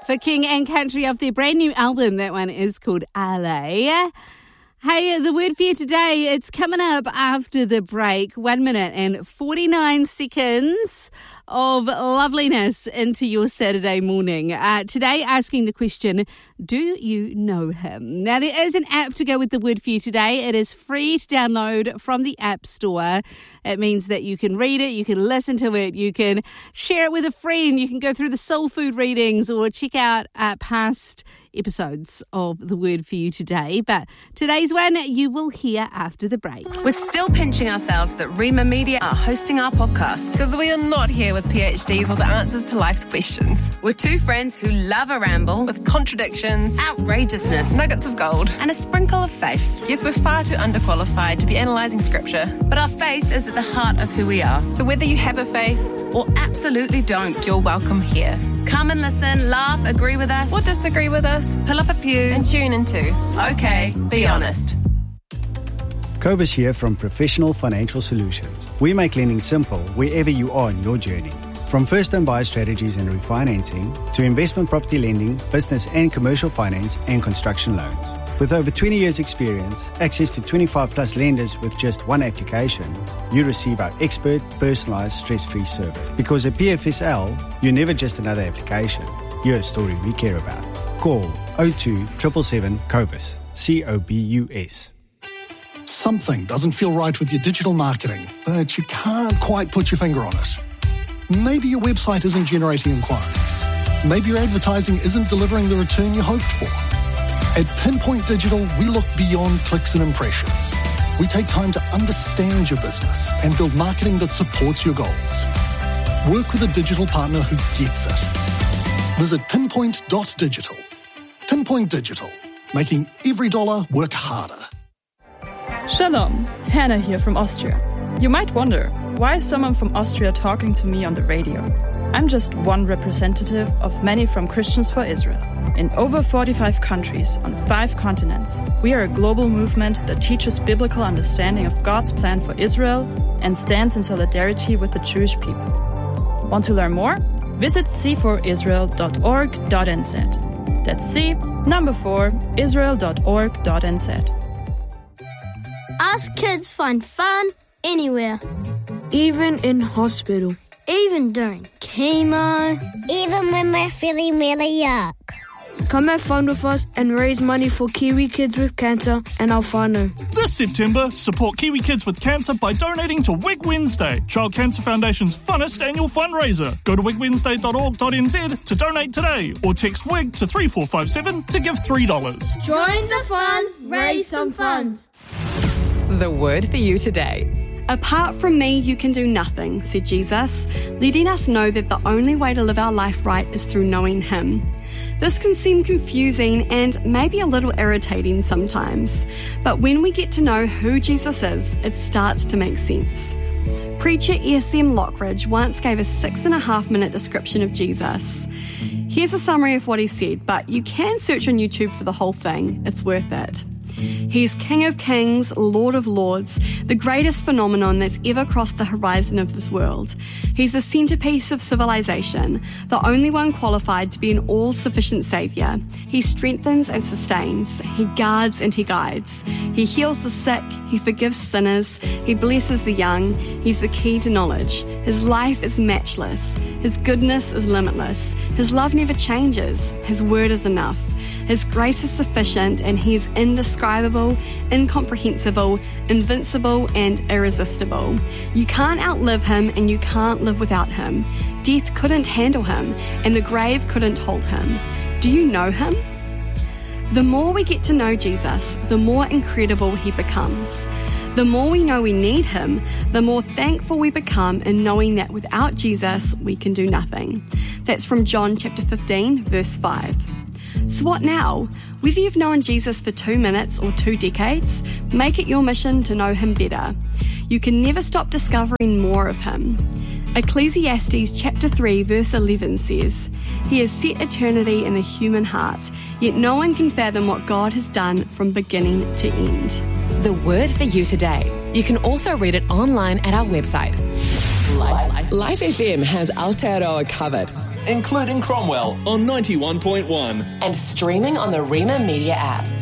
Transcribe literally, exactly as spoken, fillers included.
For King and Country off their brand new album. That one is called Ale. Hey, the word for you today, it's coming up after the break. One minute and forty-nine seconds of loveliness into your Saturday morning. Uh, today, asking the question, do you know him? Now, there is an app to go with the word for you today. It is free to download from the App Store. It means that you can read it, you can listen to it, you can share it with a friend, you can go through the soul food readings or check out uh, past episodes of the word for you today. But today's one you will hear after the break. We're still pinching ourselves that Rima Media are hosting our podcast because we are not here with P H Ds or the answers to life's questions. We're two friends who love a ramble with contradictions, outrageousness, nuggets of gold, and a sprinkle of faith. Yes, we're far too underqualified to be analysing scripture, but our faith is at the heart of who we are. So whether you have a faith or absolutely don't, you're welcome here. Come and listen, laugh, agree with us, or disagree with us. Pull up a pew and tune into OK, Be Honest. Kobus here from Professional Financial Solutions. We make lending simple wherever you are in your journey. From first-time buyer strategies and refinancing to investment property lending, business and commercial finance and construction loans. With over twenty years experience, access to twenty-five plus lenders with just one application, you receive our expert, personalised, stress-free service. Because at P F S L, you're never just another application. You're a story we care about. Call oh two seven seven seven, Kobus, C O B U S. Something doesn't feel right with your digital marketing, but you can't quite put your finger on it. Maybe your website isn't generating inquiries. Maybe your advertising isn't delivering the return you hoped for. At Pinpoint Digital, we look beyond clicks and impressions. We take time to understand your business and build marketing that supports your goals. Work with a digital partner who gets it. Visit pinpoint dot digital. Pinpoint Digital, making every dollar work harder. Shalom, Hannah here from Austria. You might wonder, why is someone from Austria talking to me on the radio? I'm just one representative of many from Christians for Israel. In over forty-five countries on five continents, we are a global movement that teaches biblical understanding of God's plan for Israel and stands in solidarity with the Jewish people. Want to learn more? Visit c four israel dot org dot n z. That's C, number four, israel dot org dot n z. Us kids find fun anywhere. Even in hospital. Even during chemo. Even when we're feeling really yuck. Come have fun with us and raise money for Kiwi Kids with Cancer and Alfano. This September, support Kiwi Kids with Cancer by donating to Wig Wednesday, Child Cancer Foundation's funnest annual fundraiser. Go to wig wednesday dot org dot n z to donate today or text WIG to three four five seven to give three dollars. Join the fun, raise some funds. The word for you today. Apart from me, you can do nothing, said Jesus, letting us know that the only way to live our life right is through knowing Him. This can seem confusing and maybe a little irritating sometimes, but when we get to know who Jesus is, it starts to make sense. Preacher S M Lockridge once gave a six and a half minute description of Jesus. Here's a summary of what he said, but you can search on YouTube for the whole thing. It's worth it. He's King of Kings, Lord of Lords, the greatest phenomenon that's ever crossed the horizon of this world. He's the centerpiece of civilization, the only one qualified to be an all-sufficient saviour. He strengthens and sustains. He guards and he guides. He heals the sick. He forgives sinners. He blesses the young. He's the key to knowledge. His life is matchless. His goodness is limitless. His love never changes. His word is enough. His grace is sufficient, and he is indescribable, incomprehensible, invincible, and irresistible. You can't outlive him, and you can't live without him. Death couldn't handle him, and the grave couldn't hold him. Do you know him? The more we get to know Jesus, the more incredible he becomes. The more we know we need him, the more thankful we become in knowing that without Jesus, we can do nothing. That's from John chapter fifteen, verse five. So what now? Whether you've known Jesus for two minutes or two decades, make it your mission to know him better. You can never stop discovering more of him. Ecclesiastes chapter three verse eleven says, He has set eternity in the human heart, yet no one can fathom what God has done from beginning to end. The word for you today. You can also read it online at our website, life Life F M has Aotearoa covered, including Cromwell on ninety-one point one and streaming on the Rima Media app.